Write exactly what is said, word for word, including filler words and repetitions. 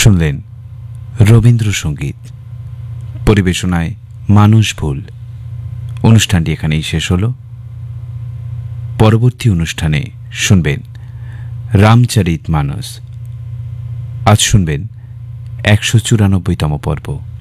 শুনলেন রবীন্দ্রসঙ্গীত, পরিবেশনায় মানুষ ভুল। অনুষ্ঠানটি এখানেই শেষ হল। পরবর্তী অনুষ্ঠানে শুনবেন রামচরিত মানস। আজ শুনবেন একশো চুরানব্বইতম পর্ব।